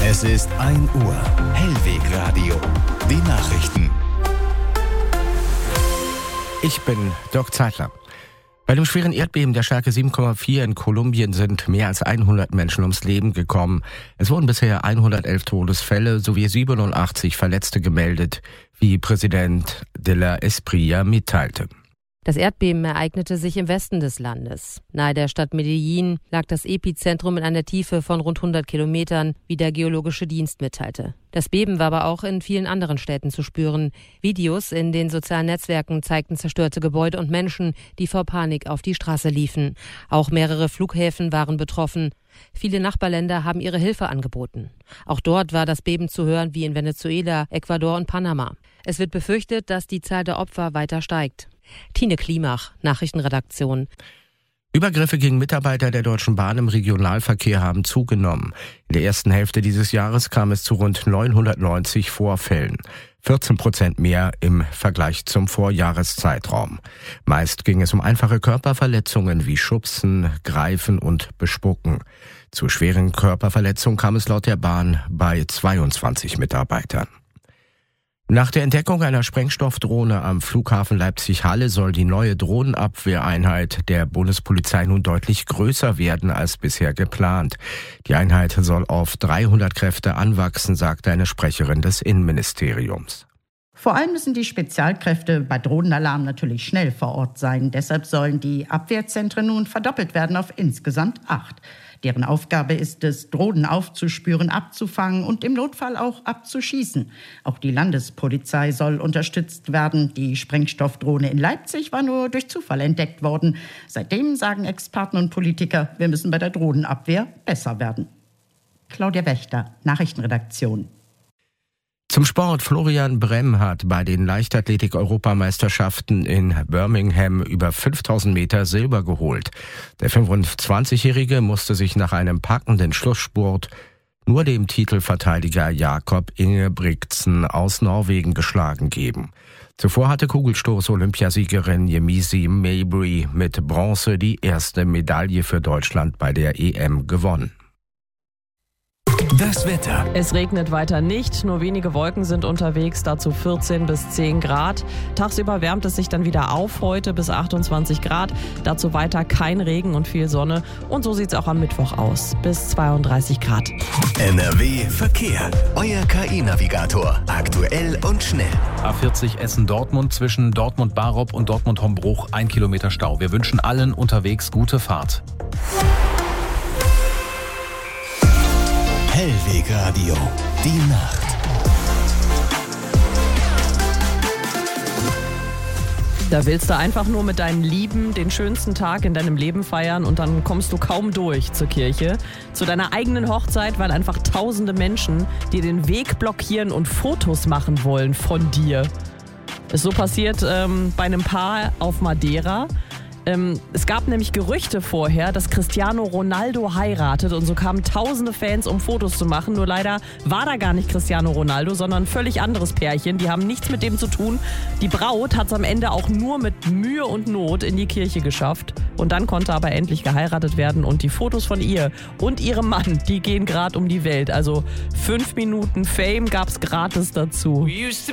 Es ist 1 Uhr. Hellwegradio. Die Nachrichten. Ich bin Dirk Zeitler. Bei dem schweren Erdbeben der Stärke 7,4 in Kolumbien sind mehr als 100 Menschen ums Leben gekommen. Es wurden bisher 111 Todesfälle sowie 87 Verletzte gemeldet, wie Präsident de la Espriella mitteilte. Das Erdbeben ereignete sich im Westen des Landes. Nahe der Stadt Medellín lag das Epizentrum in einer Tiefe von rund 100 Kilometern, wie der Geologische Dienst mitteilte. Das Beben war aber auch in vielen anderen Städten zu spüren. Videos in den sozialen Netzwerken zeigten zerstörte Gebäude und Menschen, die vor Panik auf die Straße liefen. Auch mehrere Flughäfen waren betroffen. Viele Nachbarländer haben ihre Hilfe angeboten. Auch dort war das Beben zu hören wie in Venezuela, Ecuador und Panama. Es wird befürchtet, dass die Zahl der Opfer weiter steigt. Tine Klimach, Nachrichtenredaktion. Übergriffe gegen Mitarbeiter der Deutschen Bahn im Regionalverkehr haben zugenommen. In der ersten Hälfte dieses Jahres kam es zu rund 990 Vorfällen. 14% mehr im Vergleich zum Vorjahreszeitraum. Meist ging es um einfache Körperverletzungen wie Schubsen, Greifen und Bespucken. Zu schweren Körperverletzungen kam es laut der Bahn bei 22 Mitarbeitern. Nach der Entdeckung einer Sprengstoffdrohne am Flughafen Leipzig-Halle soll die neue Drohnenabwehreinheit der Bundespolizei nun deutlich größer werden als bisher geplant. Die Einheit soll auf 300 Kräfte anwachsen, sagte eine Sprecherin des Innenministeriums. Vor allem müssen die Spezialkräfte bei Drohnenalarm natürlich schnell vor Ort sein. Deshalb sollen die Abwehrzentren nun verdoppelt werden auf insgesamt 8. Deren Aufgabe ist es, Drohnen aufzuspüren, abzufangen und im Notfall auch abzuschießen. Auch die Landespolizei soll unterstützt werden. Die Sprengstoffdrohne in Leipzig war nur durch Zufall entdeckt worden. Seitdem sagen Experten und Politiker, wir müssen bei der Drohnenabwehr besser werden. Claudia Wächter, Nachrichtenredaktion. Zum Sport. Florian Bremm hat bei den Leichtathletik-Europameisterschaften in Birmingham über 5000 Meter Silber geholt. Der 25-Jährige musste sich nach einem packenden Schlussspurt nur dem Titelverteidiger Jakob Ingebrigtsen aus Norwegen geschlagen geben. Zuvor hatte Kugelstoß-Olympiasiegerin Yemisi Mabry mit Bronze die erste Medaille für Deutschland bei der EM gewonnen. Das Wetter. Es regnet weiter nicht, nur wenige Wolken sind unterwegs, dazu 14 bis 10 Grad. Tagsüber wärmt es sich dann wieder auf, heute bis 28 Grad, dazu weiter kein Regen und viel Sonne. Und so sieht es auch am Mittwoch aus, bis 32 Grad. NRW Verkehr. Euer KI-Navigator. Aktuell und schnell. A40 Essen-Dortmund zwischen Dortmund-Barob und Dortmund-Hombruch 1 Kilometer Stau. Wir wünschen allen unterwegs gute Fahrt. Hellwegradio. Die Nacht. Da willst du einfach nur mit deinen Lieben den schönsten Tag in deinem Leben feiern und dann kommst du kaum durch zur Kirche, zu deiner eigenen Hochzeit, weil einfach tausende Menschen dir den Weg blockieren und Fotos machen wollen von dir. Ist so passiert bei einem Paar auf Madeira. Es gab nämlich Gerüchte vorher, dass Cristiano Ronaldo heiratet und so kamen tausende Fans, um Fotos zu machen. Nur leider war da gar nicht Cristiano Ronaldo, sondern ein völlig anderes Pärchen. Die haben nichts mit dem zu tun. Die Braut hat es am Ende auch nur mit Mühe und Not in die Kirche geschafft. Und dann konnte aber endlich geheiratet werden und die Fotos von ihr und ihrem Mann, die gehen gerade um die Welt. Also 5 Minuten Fame gab's gratis dazu.